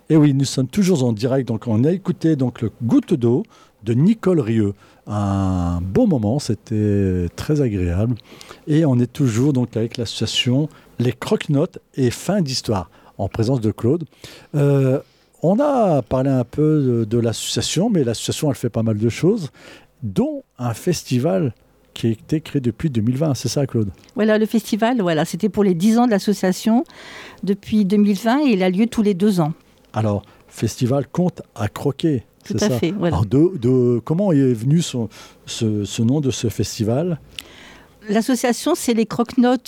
Et oui, nous sommes toujours en direct, donc on a écouté donc, le Goutte d'eau de Nicole Rieu. Un beau moment, c'était très agréable. Et on est toujours donc, avec l'association Les Croque-Notes et Fin d'Histoire, en présence de Claude. On a parlé un peu de l'association, mais l'association, elle fait pas mal de choses, dont un festival qui a été créé depuis 2020. C'est ça, Claude? Voilà, le festival, c'était pour les 10 ans de l'association depuis 2020 et il a lieu tous les 2 ans. Alors, festival Conte à croquer. Tout à fait, voilà. Alors, comment est venu ce nom de ce festival? L'association, c'est les Croque-Notes.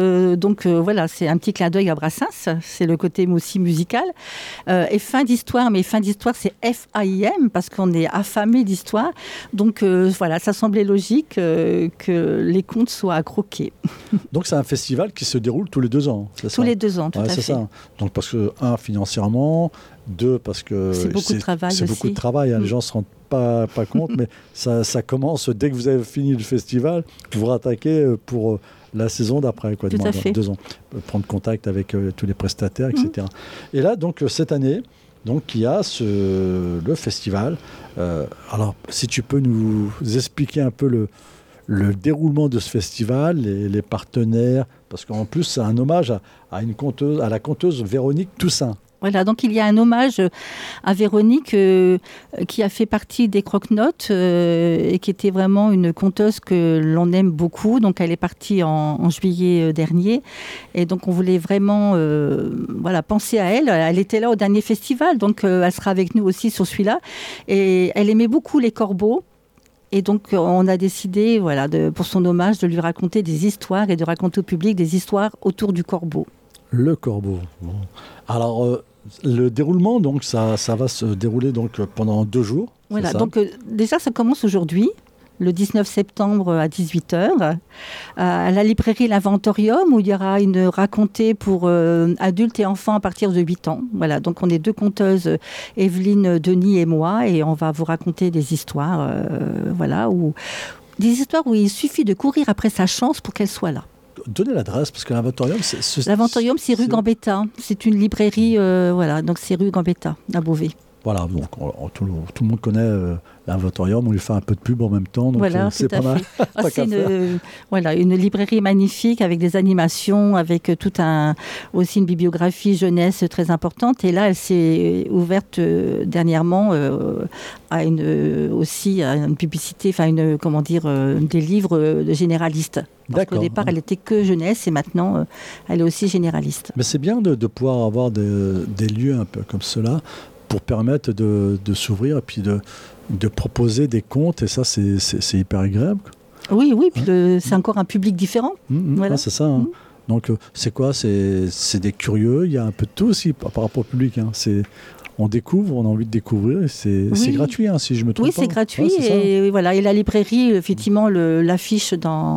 C'est un petit clin d'œil à Brassens. C'est le côté aussi musical. Et Fin d'Histoire, mais Fin d'Histoire, c'est F-A-I-M, parce qu'on est affamé d'histoire. Donc, ça semblait logique que les contes soient à croquer. Donc, c'est un festival qui se déroule tous les 2 ans, c'est ça? Tous les 2 ans, tout à fait. C'est ça. Donc, parce que, financièrement, 2, parce que c'est beaucoup de travail aussi. C'est beaucoup de travail. Les gens ne se rendent pas compte, mais ça commence dès que vous avez fini le festival, vous rattaquez pour la saison d'après, Tout à fait. 2 ans. Prendre contact avec tous les prestataires, etc. Et là, donc, cette année, donc, il y a le festival. Alors, si tu peux nous expliquer un peu le déroulement de ce festival, les partenaires, parce qu'en plus, c'est un hommage à la conteuse Véronique Toussaint. Voilà, donc il y a un hommage à Véronique qui a fait partie des Croque-Notes et qui était vraiment une conteuse que l'on aime beaucoup. Donc elle est partie en juillet dernier et donc on voulait vraiment penser à elle. Elle était là au dernier festival, donc elle sera avec nous aussi sur celui-là. Et elle aimait beaucoup les corbeaux. Et donc, on a décidé, pour son hommage, de lui raconter des histoires et de raconter au public des histoires autour du corbeau. Le corbeau. Bon. Alors, le déroulement, donc, ça va se dérouler donc, pendant 2 jours. Voilà, donc déjà, ça commence aujourd'hui, le 19 septembre à 18h, à la librairie L'Inventorium, où il y aura une racontée pour adultes et enfants à partir de 8 ans. Voilà, donc on est 2 conteuses, Evelyne, Denis et moi, et on va vous raconter des histoires, des histoires où il suffit de courir après sa chance pour qu'elle soit là. Donnez l'adresse, parce que l'Inventorium, L'Inventorium, c'est rue Gambetta. C'est une librairie, donc c'est rue Gambetta, à Beauvais. Voilà, donc tout le monde connaît l'Inventorium, on lui fait un peu de pub en même temps, donc c'est pas mal. C'est une librairie magnifique avec des animations, avec aussi une bibliographie jeunesse très importante. Et là, elle s'est ouverte dernièrement à une publicité, des livres de généralistes. Parce qu'au départ, elle n'était que jeunesse et maintenant, elle est aussi généraliste. Mais c'est bien de pouvoir avoir des lieux un peu comme cela pour permettre de s'ouvrir et puis de proposer des contes, et ça, c'est hyper agréable. Oui, puis c'est encore un public différent. Voilà. C'est ça. Donc, c'est quoi? C'est des curieux, il y a un peu de tout aussi par rapport au public. On découvre, on a envie de découvrir, c'est gratuit, si je me trompe pas. Oui, c'est gratuit, et la librairie, effectivement, l'affiche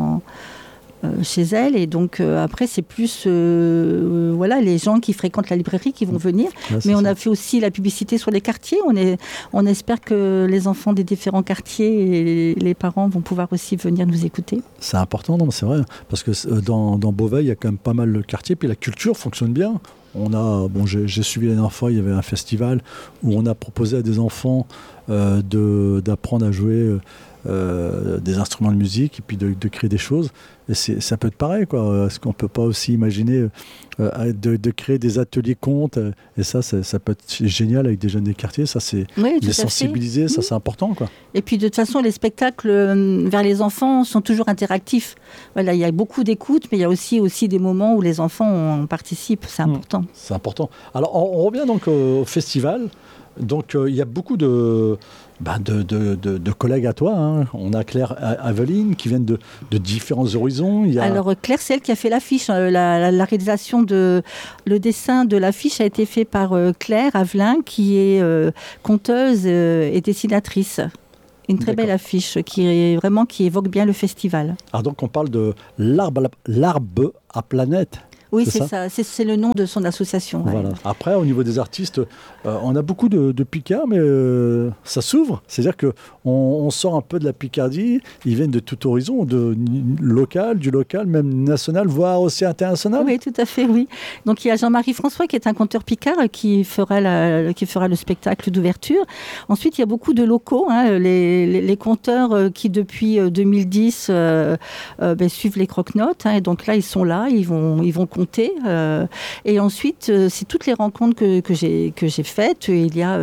chez elle, et donc après c'est plus les gens qui fréquentent la librairie qui vont venir, mais on a fait aussi la publicité sur les quartiers. On espère que les enfants des différents quartiers et les parents vont pouvoir aussi venir nous écouter. C'est important, non, c'est vrai, parce que dans Beauvais il y a quand même pas mal de quartiers, puis la culture fonctionne bien. J'ai suivi la dernière fois, il y avait un festival où on a proposé à des enfants d'apprendre à jouer des instruments de musique et puis de créer des choses, et ça peut être pareil, quoi. Est-ce qu'on peut pas aussi imaginer de créer des ateliers contes, et ça peut être génial avec des jeunes des quartiers, ça c'est les sensibiliser, ça c'est important, quoi. Et puis de toute façon les spectacles vers les enfants sont toujours interactifs. Il y a beaucoup d'écoute, mais il y a aussi des moments où les enfants participent, c'est important. C'est important. Alors on revient donc au festival. Donc il y a beaucoup de collègues à toi. On a Claire Aveline qui viennent de différents horizons. Alors Claire, c'est elle qui a fait l'affiche. La réalisation le dessin de l'affiche a été fait par Claire Avelin, qui est conteuse et dessinatrice. Une très belle affiche qui évoque bien le festival. Alors donc on parle de l'arbre à planète. Oui, c'est ça. C'est le nom de son association. Voilà. Ouais. Après, au niveau des artistes, on a beaucoup de Picards, mais ça s'ouvre. C'est-à-dire qu'on sort un peu de la Picardie. Ils viennent de tout horizon, du local, même national, voire aussi international. Oui, tout à fait, oui. Donc, il y a Jean-Marie François, qui est un conteur picard, qui fera le spectacle d'ouverture. Ensuite, il y a beaucoup de locaux, les conteurs qui, depuis 2010, suivent les croque-notes. Et donc là, ils sont là, ils vont compter. Et ensuite, c'est toutes les rencontres que j'ai faites. Il y a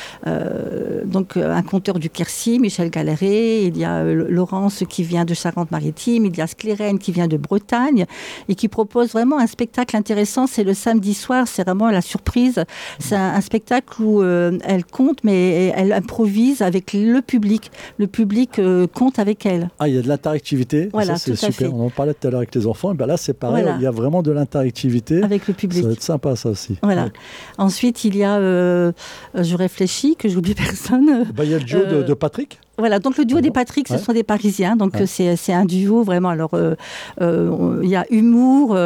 donc un conteur du Quercy, Michel Galéré. Il y a Laurence qui vient de Charente-Maritime. Il y a Sclérène qui vient de Bretagne et qui propose vraiment un spectacle intéressant. C'est le samedi soir, c'est vraiment la surprise. C'est un spectacle où elle compte, mais elle improvise avec le public. Le public compte avec elle. Ah, il y a de l'interactivité. Voilà, ça, c'est super. On en parlait tout à l'heure avec les enfants. Et ben là, c'est pareil. Voilà. Il y a vraiment de l'interactivité. Avec le public. Ça va être sympa, ça aussi. Voilà. Ouais. Ensuite, il y a, je réfléchis, que j'oublie personne. Il y a le duo de Patrick. Voilà, donc le duo des Patrick, ce sont des Parisiens, donc c'est un duo vraiment. Alors, il y a humour,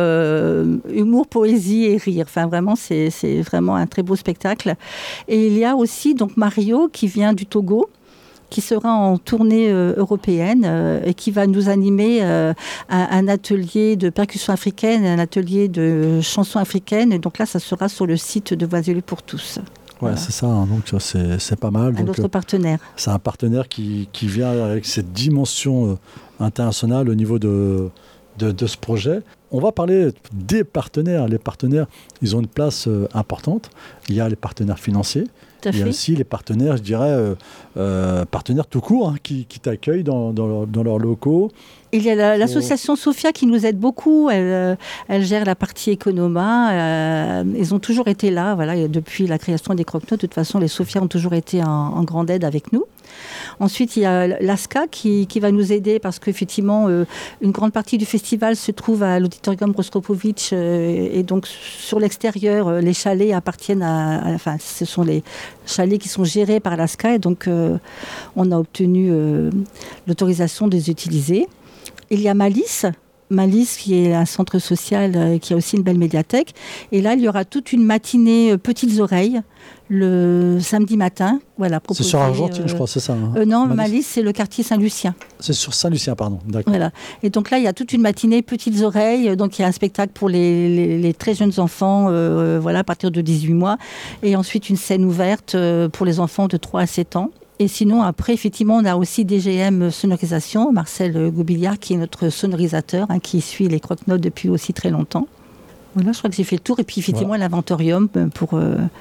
poésie et rire. Enfin, vraiment, c'est vraiment un très beau spectacle. Et il y a aussi donc Mario qui vient du Togo, qui sera en tournée européenne et qui va nous animer un atelier de percussion africaine, un atelier de chansons africaines. Et donc là, ça sera sur le site de Voiselieu pour tous. Ouais, c'est ça, hein. Donc c'est pas mal. Un autre partenaire. C'est un partenaire qui vient avec cette dimension internationale au niveau de ce projet. On va parler des partenaires. Les partenaires, ils ont une place importante. Il y a les partenaires financiers. Il y a aussi les partenaires, je dirais, partenaires tout court, qui t'accueillent dans leurs locaux. Il y a l'association Sophia qui nous aide beaucoup. Elle gère la partie Economa. Ils ont toujours été là, voilà, depuis la création des croque-notes. De toute façon, les Sophia ont toujours été en grande aide avec nous. Ensuite, il y a l'ASCA qui va nous aider parce qu'effectivement, une grande partie du festival se trouve à l'auditorium Rostropovitch et donc sur l'extérieur, les chalets appartiennent enfin, ce sont les chalets qui sont gérés par l'ASCA et donc on a obtenu l'autorisation de les utiliser. Il y a Malice qui est un centre social qui a aussi une belle médiathèque. Et là, il y aura toute une matinée Petites Oreilles le samedi matin. Voilà, c'est sur Argentine, je crois, c'est ça, hein. Non, Malice, c'est le quartier Saint-Lucien. C'est sur Saint-Lucien, pardon. D'accord. Voilà. Et donc là, il y a toute une matinée Petites Oreilles. Donc il y a un spectacle pour les très jeunes enfants, voilà, à partir de 18 mois. Et ensuite, une scène ouverte pour les enfants de 3 à 7 ans. Et sinon, après, effectivement, on a aussi DGM Sonorisation, Marcel Goubillard, qui est notre sonorisateur, qui suit les croque-notes depuis aussi très longtemps. Voilà, je crois que j'ai fait le tour. Et puis, effectivement, l'inventorium pour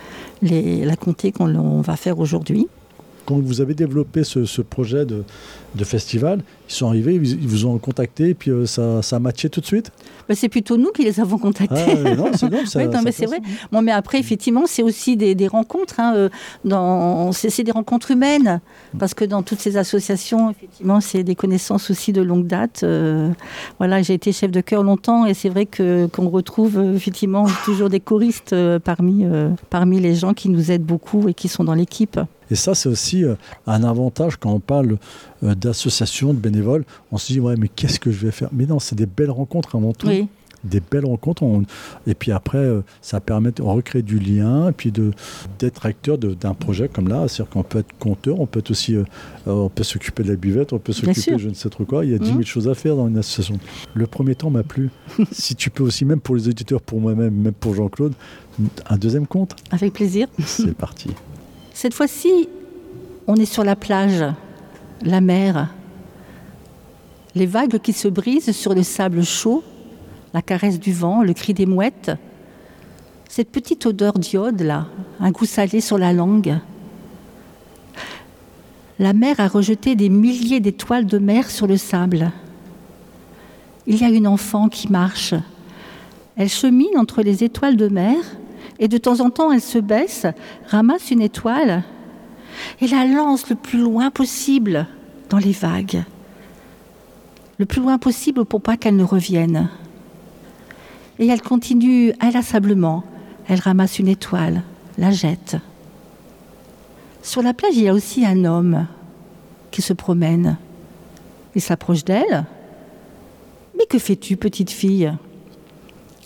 la comté qu'on va faire aujourd'hui. Quand vous avez développé ce projet de festival, ils sont arrivés, ils vous ont contacté, et puis ça a matché tout de suite? C'est plutôt nous qui les avons contactés. Ah, non, c'est bon, ça, oui, non, mais c'est vrai. Bon, mais après, effectivement, c'est aussi des rencontres. C'est des rencontres humaines. Parce que dans toutes ces associations, effectivement, c'est des connaissances aussi de longue date. Voilà, j'ai été chef de chœur longtemps et c'est vrai qu'on retrouve effectivement toujours des choristes parmi les gens qui nous aident beaucoup et qui sont dans l'équipe. Et ça, c'est aussi un avantage quand on parle d'associations, de bénévoles. On se dit, ouais, mais qu'est-ce que je vais faire? Mais non, c'est des belles rencontres avant tout. Oui. Des belles rencontres. Et puis après, ça permet de recréer du lien et puis d'être acteur d'un projet comme là. C'est-à-dire qu'on peut être conteur, on peut être aussi, on peut s'occuper de la buvette, on peut s'occuper de je ne sais trop quoi. Il y a 10 000 choses à faire dans une association. Le premier temps m'a plu. Si tu peux aussi, même pour les auditeurs, pour moi-même, même pour Jean-Claude, un deuxième compte. Avec plaisir. C'est parti. Cette fois-ci, on est sur la plage, la mer, les vagues qui se brisent sur le sable chaud, la caresse du vent, le cri des mouettes, cette petite odeur d'iode là, un goût salé sur la langue. La mer a rejeté des milliers d'étoiles de mer sur le sable. Il y a une enfant qui marche. Elle chemine entre les étoiles de mer. Et de temps en temps, elle se baisse, ramasse une étoile et la lance le plus loin possible dans les vagues. Le plus loin possible pour pas qu'elle ne revienne. Et elle continue inlassablement. Elle ramasse une étoile, la jette. Sur la plage, il y a aussi un homme qui se promène. Il s'approche d'elle. « Mais que fais-tu, petite fille ?»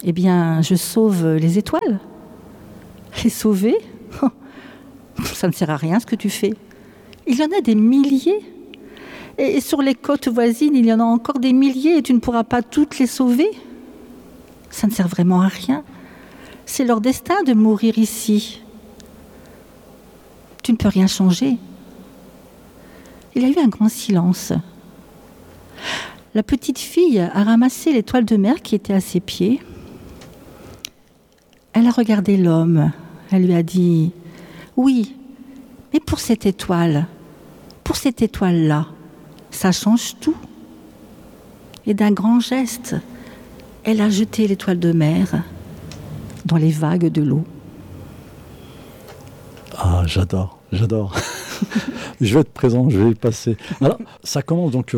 Eh bien, je sauve les étoiles. Les sauver, ça ne sert à rien ce que tu fais. Il y en a des milliers. Et sur les côtes voisines, il y en a encore des milliers et tu ne pourras pas toutes les sauver. Ça ne sert vraiment à rien. C'est leur destin de mourir ici. Tu ne peux rien changer. Il y a eu un grand silence. La petite fille a ramassé l'étoile de mer qui était à ses pieds. Elle a regardé l'homme. Elle lui a dit « Oui, mais pour cette étoile-là, ça change tout. » Et d'un grand geste, elle a jeté l'étoile de mer dans les vagues de l'eau. Ah, j'adore. Je vais être présent, je vais y passer. Alors, ça commence donc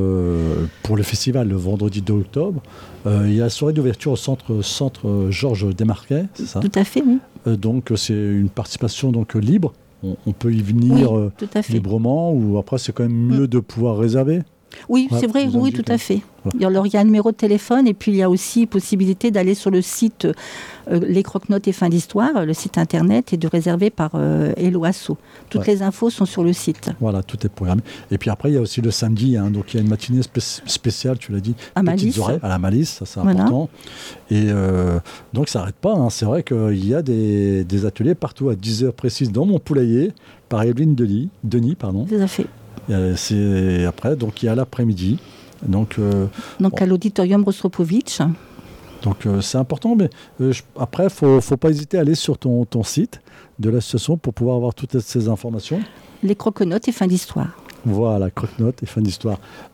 pour le festival le vendredi 2 octobre. Il y a la soirée d'ouverture au centre Georges Desmarquet, c'est ça ? Tout à fait, oui. Donc, c'est une participation donc, libre. On peut y venir librement, ou après, c'est quand même mieux de pouvoir réserver. Oui, c'est vrai, oui, tout à fait. Voilà. Alors, il y a un numéro de téléphone et puis il y a aussi possibilité d'aller sur le site Les Croque-Notes et Fins d'Histoire, le site internet, et de réserver par Hello Asso. Toutes les infos sont sur le site. Voilà, tout est programmé. Et puis après, il y a aussi le samedi, donc il y a une matinée spéciale, tu l'as dit, à Malice. À la Malice, ça c'est important. Et donc ça n'arrête pas, c'est vrai qu'il y a des ateliers partout à 10h précises dans mon poulailler, par Evelyne Denis. Tout à fait. C'est après, donc il y a l'après-midi. Donc à l'auditorium Rostropovitch. Donc c'est important, mais après, il ne faut pas hésiter à aller sur ton site de l'association pour pouvoir avoir toutes ces informations. Les Croque-Notes et Fins d'Histoire. Voilà, Croque-Notes et Fins d'Histoire.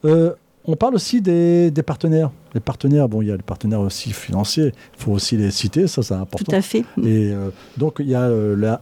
On parle aussi des partenaires. Les partenaires, il y a les partenaires aussi financiers, il faut aussi les citer, ça c'est important. Tout à fait. Et donc il y a la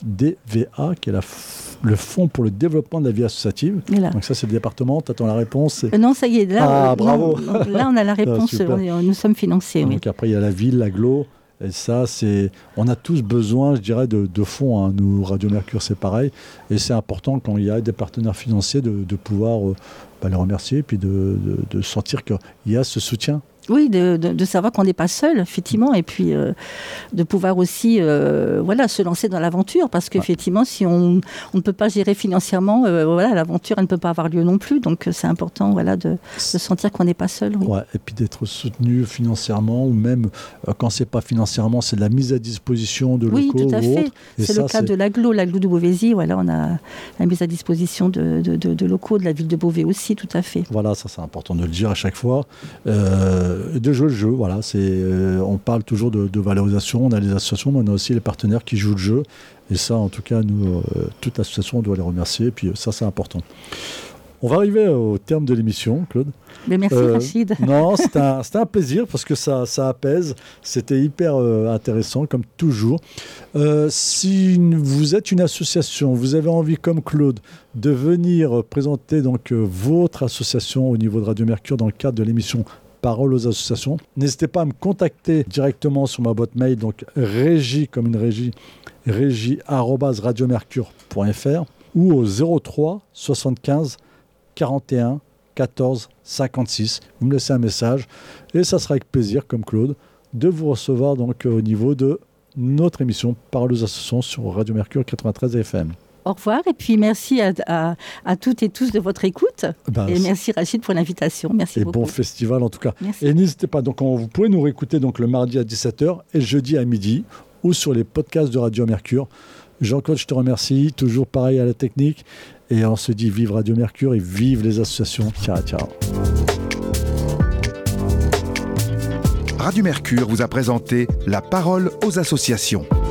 FDVA, qui est le Fonds pour le développement de la vie associative. Donc ça c'est le département, tu attends la réponse. Non, ça y est, là, bravo. Là on a la réponse, nous sommes financés. Donc oui. après il y a la ville, l'agglo. Et ça, on a tous besoin, je dirais, de fonds. Nous, Radio Mercure, c'est pareil. Et c'est important, quand il y a des partenaires financiers, de pouvoir les remercier et puis de sentir qu'il y a ce soutien. Oui, de savoir qu'on n'est pas seul, effectivement, et puis de pouvoir aussi se lancer dans l'aventure, parce qu'effectivement, si on ne peut pas gérer financièrement, l'aventure, elle ne peut pas avoir lieu non plus. Donc, c'est important de sentir qu'on n'est pas seul. Oui. Ouais, et puis d'être soutenu financièrement, ou même quand ce n'est pas financièrement, c'est de la mise à disposition de locaux. Oui, tout à fait. Autres. C'est le cas de l'agglo de Beauvaisis. Voilà, on a la mise à disposition de locaux de la ville de Beauvais aussi, tout à fait. Voilà, ça c'est important de le dire à chaque fois. De jouer le jeu, voilà, on parle toujours de valorisation, on a les associations, mais on a aussi les partenaires qui jouent le jeu, et ça en tout cas nous, toute association, on doit les remercier, et puis ça c'est important. On va arriver au terme de l'émission, Claude. Mais merci Rachid. Non, c'était un plaisir parce que ça apaise. C'était hyper intéressant comme toujours. Si vous êtes une association, vous avez envie comme Claude de venir présenter donc votre association au niveau de Radio Mercure dans le cadre de l'émission Parole aux associations, n'hésitez pas à me contacter directement sur ma boîte mail, donc régie@radiomercure.fr ou au 03 75 41 14 56. Vous me laissez un message et ça sera avec plaisir, comme Claude, de vous recevoir donc au niveau de notre émission Parole aux associations sur Radio Mercure 93 FM. Au revoir et puis merci à toutes et tous de votre écoute. Et merci Rachid pour l'invitation. Merci beaucoup. Et bon festival en tout cas. Merci. Et n'hésitez pas, donc vous pouvez nous réécouter donc le mardi à 17h et le jeudi à midi ou sur les podcasts de Radio Mercure. Jean-Claude, je te remercie. Toujours pareil à la technique. Et on se dit vive Radio Mercure et vive les associations. Ciao, ciao. Radio Mercure vous a présenté La Parole aux associations.